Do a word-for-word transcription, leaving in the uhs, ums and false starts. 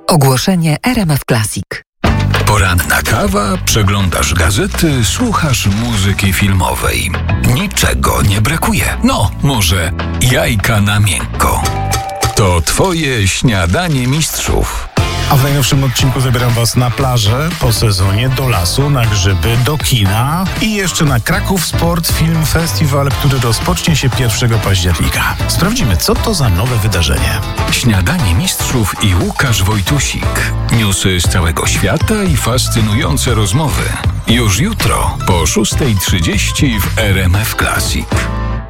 Ogłoszenie R M F Classic. Poranna kawa, przeglądasz gazety, słuchasz muzyki filmowej. Niczego nie brakuje. No, może jajka na miękko. To twoje śniadanie mistrzów. A w najnowszym odcinku zabieram was na plażę, po sezonie, do lasu, na grzyby, do kina i jeszcze na Kraków Sport Film Festival, który rozpocznie się pierwszego października. Sprawdzimy, co to za nowe wydarzenie. Śniadanie mistrzów i Łukasz Wojtusik. Newsy z całego świata i fascynujące rozmowy. Już jutro po szósta trzydzieści w R M F Classic.